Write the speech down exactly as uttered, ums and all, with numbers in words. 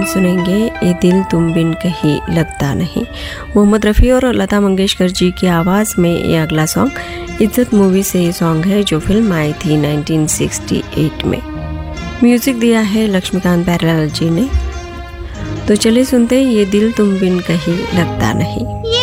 अपन सुनेंगे ये दिल तुम बिन कहीं लगता नहीं। मोहम्मद रफ़ी और लता मंगेशकर जी की आवाज़ में ये अगला सॉन्ग इज्जत मूवी से ये सॉन्ग है जो फिल्म आई थी उन्नीस सौ अड़सठ में। म्यूज़िक दिया है लक्ष्मीकांत प्यारेलाल जी ने। तो चलिए सुनते हैं ये दिल तुम बिन कहीं लगता नहीं।